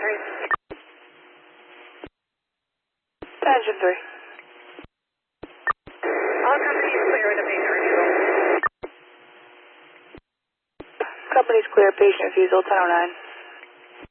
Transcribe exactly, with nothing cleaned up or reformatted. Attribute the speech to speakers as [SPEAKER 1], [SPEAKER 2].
[SPEAKER 1] three.
[SPEAKER 2] Engine three.
[SPEAKER 1] All companies clear with a patient refusal.
[SPEAKER 2] Company's clear, patient refusal, ten oh nine.